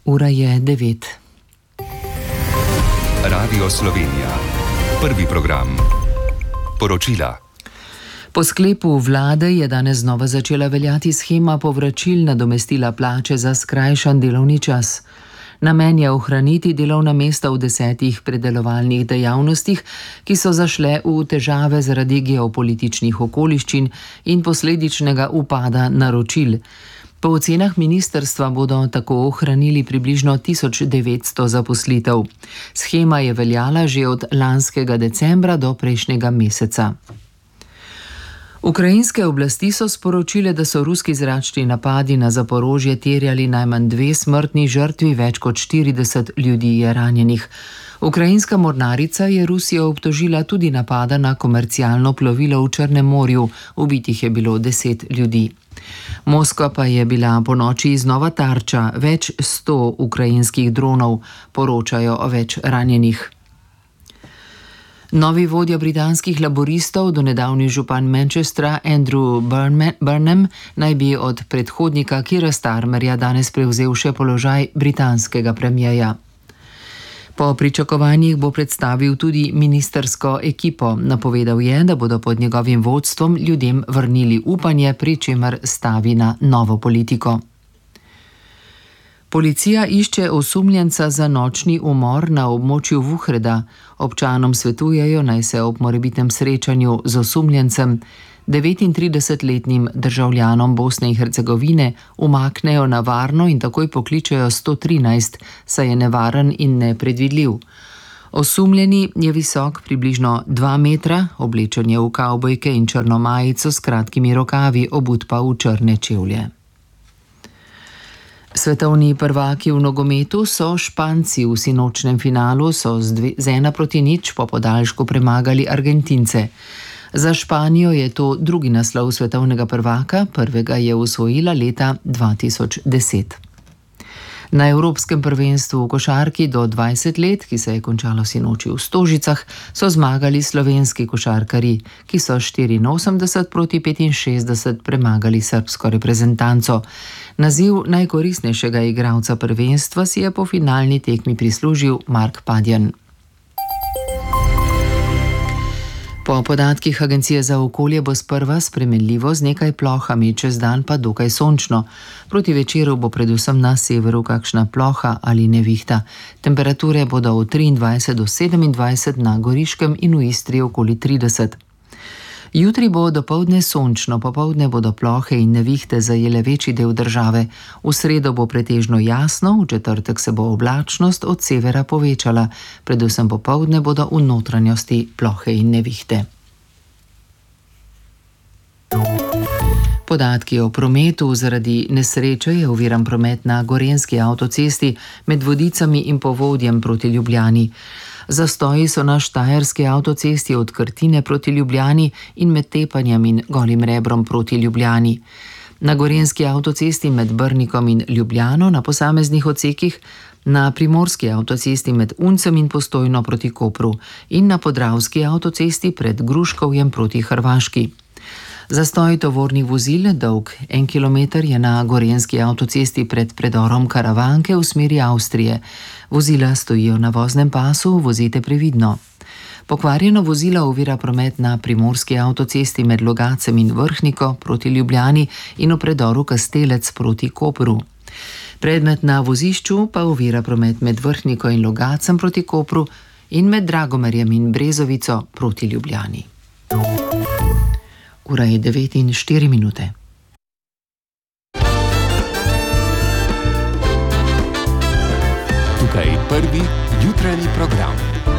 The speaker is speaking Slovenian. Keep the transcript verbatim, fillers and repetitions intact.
Ura je devet. Radio Slovenija. Prvi program. Poročila. Po sklepu vlade je danes znova začela veljati shema povračil nadomestila plače za skrajšan delovni čas. Namen je ohraniti delovna mesta v desetih predelovalnih dejavnostih, ki so zašle v težave zaradi geopolitičnih okoliščin in posledičnega upada naročil. Po ocenah ministrstva bodo tako ohranili približno tisoč devetsto zaposlitev. Shema je veljala že od lanskega decembra do prejšnjega meseca. Ukrajinske oblasti so sporočile, da so ruski zračni napadi na Zaporožje terjali najmanj dve smrtni žrtvi, več kot štirideset ljudi je ranjenih. Ukrajinska mornarica je Rusijo obtožila tudi napada na komercialno plovilo v Črnem morju, ubitih je bilo deset ljudi. Moskva pa je bila ponoči znova tarča več sto ukrajinskih dronov, poročajo o več ranjenih. Novi vodja britanskih laboristov, donedavni župan Manchestra Andrew Burnham, naj bi od predhodnika Keira Starmerja danes prevzel še položaj britanskega premierja. Po pričakovanjih bo predstavil tudi ministrsko ekipo. Napovedal je, da bodo pod njegovim vodstvom ljudem vrnili upanje, pri čemer stavi na novo politiko. Policija išče osumljenca za nočni umor na območju Vuhreda. Občanom svetujejo, naj se ob morebitnem srečanju z osumljencem, devetintridesetletnim državljanom Bosne in Hercegovine, umaknejo na varno in takoj pokličejo sto trinajst, saj je nevaren in nepredvidljiv. Osumljeni je visok približno dva metra, oblečen je v kavbojke in črno majico s kratkimi rokavi, obut pa v črne čevlje. Svetovni prvaki v nogometu so Španci. V sinočnem finalu so z, dve, z ena proti nič po podaljšku premagali Argentince. Za Španijo je to drugi naslov svetovnega prvaka, prvega je osvojila leta dva tisoč deset. Na Evropskem prvenstvu v košarki do dvajset let, ki se je končalo sinoči v Stožicah, so zmagali slovenski košarkarji, ki so štiriinosemdeset proti petinšestdeset premagali srbsko reprezentanco. Naziv najkoristnejšega igralca prvenstva si je po finalni tekmi prislužil Mark Padjan. Po podatkih Agencije za okolje bo sprva spremenljivo z nekaj plohami, čez dan pa dokaj sončno. Proti večeru bo predvsem na severu kakšna ploha ali nevihta. Temperature bodo od triindvajset do sedemindvajset, na Goriškem in v Istri okoli trideset. Jutri bo dopoldne sončno, popoldne bodo plohe in nevihte zajele večji del države. V sredo bo pretežno jasno, v četrtek se bo oblačnost od severa povečala, predvsem popoldne bodo v notranjosti plohe in nevihte. Podatki o prometu. Zaradi nesreče je oviran promet na Gorenjski avtocesti med Vodicami in Povodjem proti Ljubljani. Zastoji so na Štajerski avtocesti od Krtine proti Ljubljani in med Tepanjem in Golim Rebrom proti Ljubljani. Na Gorenjski avtocesti med Brnikom in Ljubljano na posameznih odsekih, na Primorski avtocesti med Uncem in Postojno proti Kopru in na Podravski avtocesti pred Gruškovjem proti Hrvaški. Zastoj tovornih vozil, dolg en kilometer, je na Gorenjski avtocesti pred predorom Karavanke v smeri Avstrije. Vozila stojijo na voznem pasu, vozite previdno. Pokvarjeno vozilo ovira promet na Primorski avtocesti med Logacem in Vrhniko proti Ljubljani in v predoru Kastelec proti Kopru. Predmet na vozišču pa ovira promet med Vrhniko in Logacem proti Kopru in med Dragomerjem in Brezovico proti Ljubljani. Ura je devet in štiri minute. Tukaj prvi jutranji program.